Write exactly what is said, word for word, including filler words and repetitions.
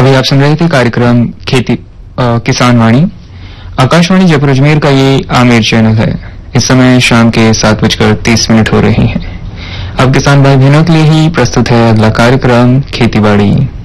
अभी आप सुन रहे थे कार्यक्रम खेती आ, किसान वाणी। आकाशवाणी जयपुर अजमेर का ये आमेर चैनल है। इस समय शाम के सात बजकर तीस मिनट हो रहे हैं। अब किसान भाई बहनों के लिए ही प्रस्तुत है अगला कार्यक्रम खेती बाड़ी।